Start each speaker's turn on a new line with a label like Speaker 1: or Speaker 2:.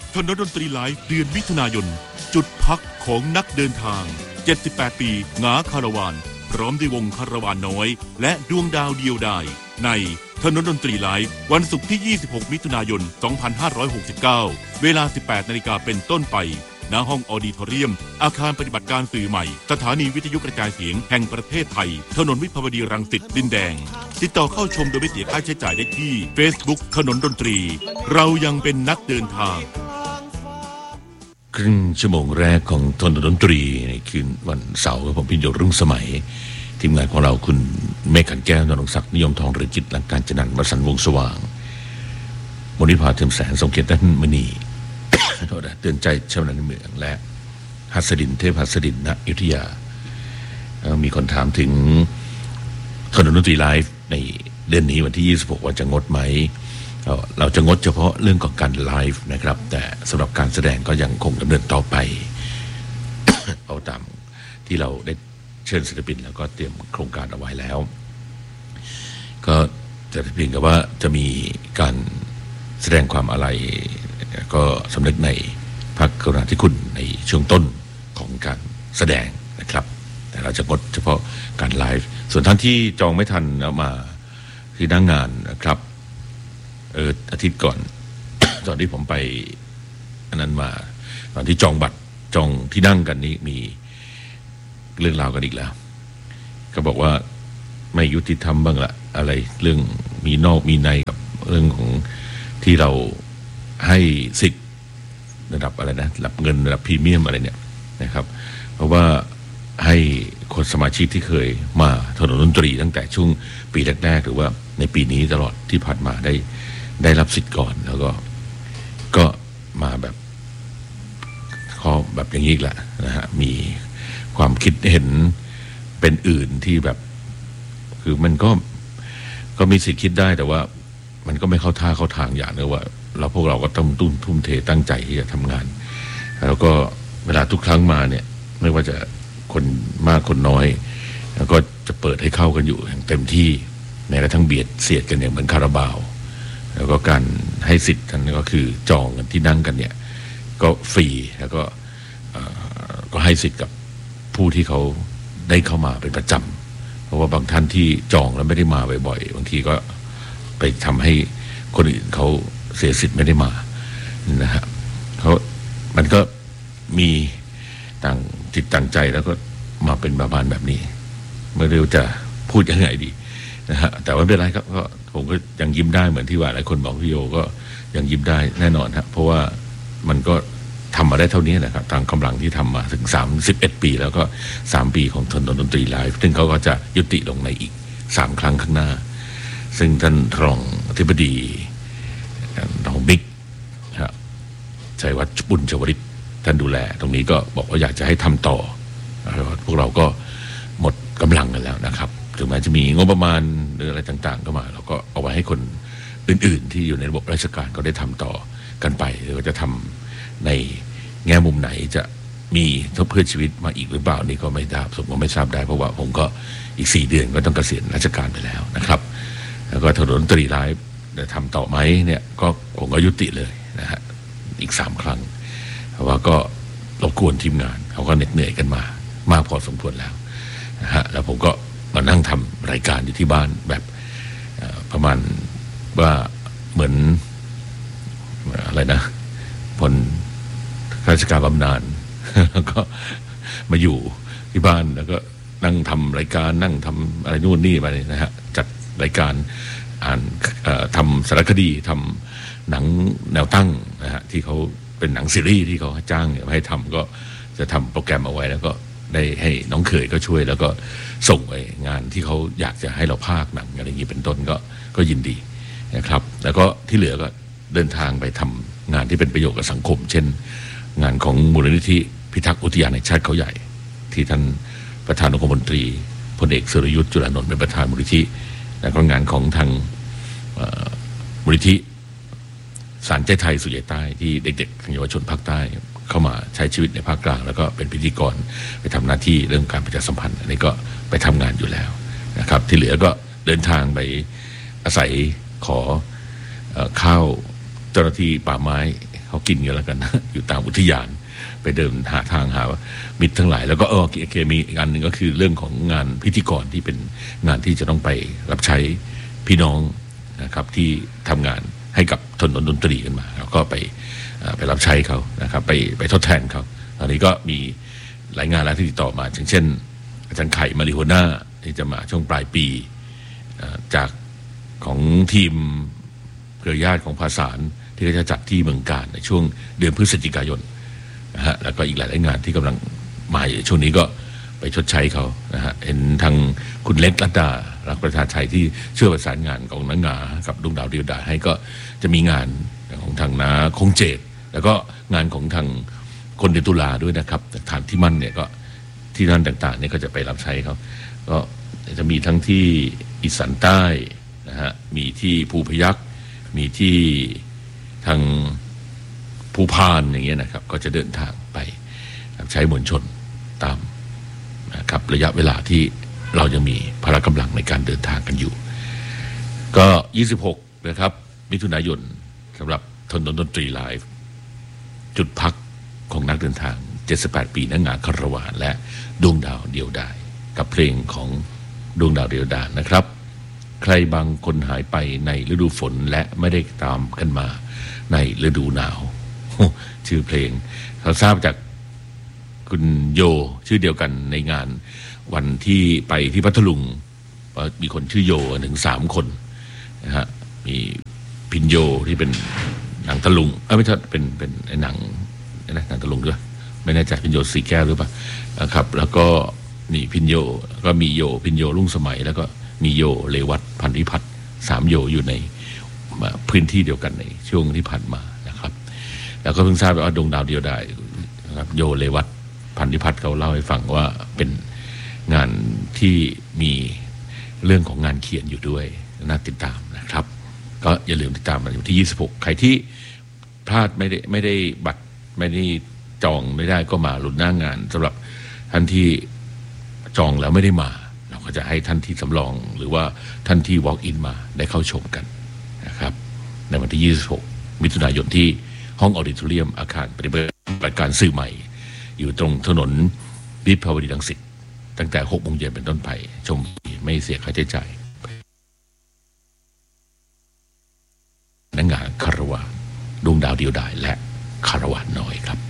Speaker 1: ถนนดนตรีไลฟ์เดือนมิถุนายนจุดพักของนักเดินทาง78ปีหงาคาราวานพร้อมด้วยวงคาราวานน้อยและดวงดาวเดียวดายในถนนดนตรีไลฟ์วันศุกร์ที่26มิถุนายน2569เวลา 18 นาฬิกาเป็นต้นไปณห้องออดิทอเรียมอาคารปฏิบัติการสื่อใหม่สถานีวิทยุกระจายเสียงแห่งประเทศไทยถนนวิภาวดีรังสิตดินแดงติดต่อเข้าชมโดยไม่เสียค่าใช้จ่ายได้ที่ Facebook ถนนดนตรีเรายังเป็นนักเดินทาง
Speaker 2: ครึ่งชั่วโมงแรกของถนนดนตรีในคืนวันเสาร์ผมพิญโยรุ่งสมัยทีมงานของเราคุณเมฆขันแก้วนรงศักดิ์นิยมทองเรือจิตหลังการจนันวสันต์วงสว่างมณิภาเทียมแสนสมเกียรติดัชมณีเตือนใจชาวนาในเมืองและหัสดินเทพหัสดินณอยุธยามีคนถามถึงถนนดนตรีไลฟ์ในเดือนนี้วันที่26ว่าจะงดไหมเราจะงดเฉพาะเรื่องของการไลฟ์นะครับแต่สำหรับการแสดงก็ยังคงดำเนินต่อไป เอาตามที่เราได้เชิญศิลปินแล้วก็เตรียมโครงการเอาไว้แล้วก็จะเพียงแต่ว่าจะมีการแสดงความอาลัยก็สำนึกในพระกรุณาธิคุณในช่วงต้นของการแสดงนะครับแต่เราจะงดเฉพาะการไลฟ์ส่วนท่านที่จองไม่ทันเอามาที่หน้างานนะครับอาทิตย์ก่อน ตอนที่ผมไปอันนั้นมาตอนที่จองบัตรจองที่นั่งกันนี้มีเรื่องราวกันอีกแล้วก็บอกว่าไม่ยุติธรรมบ้างละอะไรเรื่องมีนอกมีในกับเรื่องของที่เราให้สิทธิ์ระดับอะไรนะระดับเงินระดับพรีเมียมอะไรเนี่ยนะครับเพราะว่าให้คนสมาชิกที่เคยมาถนนดนตรีตั้งแต่ช่วงปีแรกๆหรือว่าในปีนี้ตลอดที่ผ่านมาได้รับสิทธิ์ก่อนแล้วก็มาแบบขอแบบอย่างนี้อีกแหละนะฮะมีความคิดเห็นเป็นอื่นที่แบบคือมันก็มีสิทธิ์คิดได้แต่ว่ามันก็ไม่เข้าท่าเข้าทางอย่างนึงว่าเราพวกเราก็ต้องทุ่มเทตั้งใจที่จะทำงานแล้วก็เวลาทุกครั้งมาเนี่ยไม่ว่าจะคนมากคนน้อยแล้วก็จะเปิดให้เข้ากันอยู่อย่างเต็มที่แม้กระทั่งเบียดเสียดกันอย่างเหมือนคาราบาวแล้วก็การให้สิทธิ์กันก็คือจองกันที่นั่งกันเนี่ยก็ฟรีแล้วก็ให้สิทธิ์กับผู้ที่เขาได้เข้ามาเป็นประจำเพราะว่าบางท่านที่จองแล้วไม่ได้มาบ่อยๆบางทีก็ไปทำให้คนอื่นเขาเสียสิทธิ์ไม่ได้มานะฮะมันก็มีต่างจิตต่างใจแล้วก็มาเป็นประมาณแบบนี้ไม่รู้จะพูดยังไงดีนะฮะแต่ว่าไม่เป็นไรครับก็ผมก็ยังยิ้มได้เหมือนที่ว่าหลายคนบอกพี่โยก็ยังยิ้มได้แน่นอนครับเพราะว่ามันก็ทำมาได้เท่านี้นะครับทางกำลังที่ทำมาถึง31ปีแล้วก็3ปีของถนนดนตรีไลฟ์ซึ่งเขาก็จะยุติลงในอีก3ครั้งข้างหน้าซึ่งท่านรองอธิบดีรองบิ๊กชัยวัฒน์บุญชวริตท่านดูแลตรงนี้ก็บอกว่าอยากจะให้ทำต่อพวกเราก็หมดกำลังกันแล้วนะครับถึงแม้จะมีงบประมาณหรืออะไรต่างๆก็มาเราก็เอาไว้ให้คนอื่นๆที่อยู่ในระบบราชการก็ได้ทำต่อกันไปหรือว่าจะทำในแง่มุมไหนจะมีทบเพื่อชีวิตมาอีกหรือเปล่านี่ก็ไม่ทราบผมก็ไม่ทราบได้เพราะว่าผมก็อีก4 เดือนก็ต้องเกษียณราชการไปแล้วนะครับแล้วก็ถนนดนตรีไลฟ์จะทำต่อไหมเนี่ยก็ผมก็ยุติเลยนะฮะอีก3 ครั้งเพราะว่าก็รบกวนทีมงานเขาก็เหน็ดเหนื่อยกันมากพอสมควรแล้วนะฮะแล้วผมก็มานั่งทำรายการอยู่ที่บ้านแบบประมาณว่าเหมือนอะไรนะผลราชการบำนาญ แล้วก็มาอยู่ที่บ้านแล้วก็นั่งทำรายการนั่งทำอะไรนู่นนี่ไปนะฮะจัดรายการอ่านทำสารคดีทำหนังแนวตั้งนะฮะที่เขาเป็นหนังซีรีส์ที่เขาจ้างเนี่ยให้ทำก็จะทำโปรแกรมเอาไว้แล้วก็ได้ให้น้องเขยก็ช่วยแล้วก็ส่งไปงานที่เขาอยากจะให้เราพากย์หนังอะไรอย่างนี้เป็นต้นก็ยินดีนะครับแล้วก็ที่เหลือก็เดินทางไปทำงานที่เป็นประโยชน์กับสังคมเช่นงานของมูลนิธิพิทักษ์อุทยานแห่งชาติเขาใหญ่ที่ท่านประธานองคมนตรีพลเอกสุรยุทธ์จุลานนท์เป็นประธานมูลนิธิแล้วก็งานของทางมูลนิธิศาลใจไทยสุเหร่ใต้ที่เด็กๆทางเยาวชนภาคใต้เข้ามาใช้ชีวิตในภาคกลางแล้วก็เป็นพิธีกรไปทำหน้าที่เรื่องการประชาสัมพันธ์อันนี้ก็ไปทำงานอยู่แล้วนะครับที่เหลือก็เดินทางไปอาศัยขอข้าวเจ้าหน้าที่ป่าไม้เขากินกันแล้วกันนะอยู่ตามอุทยานไปเดินหาทางหามิตรทั้งหลายแล้วก็โอเคมีอีกอันหนึ่งก็คือเรื่องของงานพิธีกรที่เป็นงานที่จะต้องไปรับใช้พี่น้องนะครับที่ทำงานให้กับถนนดนตรีกันมาแล้วก็ไปรับใช้เขานะครับไปทดแทนเขาตอนนี้ก็มีหลายงานแล้วที่ติดต่อมาอย่างเช่นอาจารย์ไข่มาริโฮน่าที่จะมาช่วงปลายปีจากของทีมเครือญาติของภาษาที่จะจัดที่เมืองการในช่วงเดือนพฤศจิกายนนะฮะแล้วก็อีกหลายงานที่กำลังมาอยู่ช่วงนี้ก็ไปชดใช้เขานะฮะเห็นทางคุณเล็กรัตดารักประชาชัยที่ช่วยประสานงานของนักงากับดวงดาวเดียวดายให้ก็จะมีงานของทางนาคงเจตแล้วก็งานของทางคนเดือนตุลาด้วยนะครับฐานที่มั่นเนี่ยก็ที่นั่นต่างๆเนี่ยก็จะไปรับใช้เขาก็จะมีทั้งที่อีสานใต้นะฮะมีที่ภูพยัคฆ์มีที่ทางภูพานอย่างเงี้ยนะครับก็จะเดินทางไปใช้มวลชนตามนะครับระยะเวลาที่เรายังมีพละกำลังในการเดินทางกันอยู่ก็26นะครับมิถุนายนสำหรับถนนดนตรีไลฟ์จุดพักของนักเดินทาง78ปีนักงานคารวานและดวงดาวเดียวดายกับเพลงของดวงดาวเดียวดายนะครับใครบางคนหายไปในฤดูฝนและไม่ได้ตามกันมาในฤดูหนาวชื่อเพลงเราทราบจากคุณโยชื่อเดียวกันในงานวันที่ไปที่พัทลุงมีคนชื่อโยถึง3คนนะฮะมีพินโยที่เป็นหนังตะลุงไม่ใช่เป็นหนังตะลุงด้วยไม่แน่ใจพินโยสีแก้วหรือเปล่านะครับแล้วก็นี่พินโยก็มีโยพินโยรุ่งสมัยแล้วก็มีโยเลวัตพันธิพัฒน์3โยอยู่ในพื้นที่เดียวกันในช่วงที่ผ่านมานะครับแล้วก็เพิ่งทราบว่าดวงดาวเดียวดายนะครับโยเลวัตพันธิพัฒน์เขาเล่าให้ฟังว่าเป็นงานที่มีเรื่องของงานเขียนอยู่ด้วยน่าติดตามนะครับก็อย่าลืมติดตามอยู่ที่26ใครที่พลาดไม่ได้บัตรไม่ได้จองไม่ได้ก็มาลุ้นหน้างานสำหรับท่านที่จองแล้วไม่ได้มาเราก็จะให้ท่านที่สำรองหรือว่าท่านที่ walk in มาได้เข้าชมกันนะครับในวันที่26มิถุนายนที่ห้องออดิทอเรียมอาคารปฏิบัติการสื่อใหม่อยู่ตรงถนนวิภาวดีรังสิตตั้งแต่ 6 โมงเย็นเป็นต้นไปชมไม่เสียค่าใช้จ่ายนักงานคารวานดวงดาวเดียวดายและคารวานน้อยครับ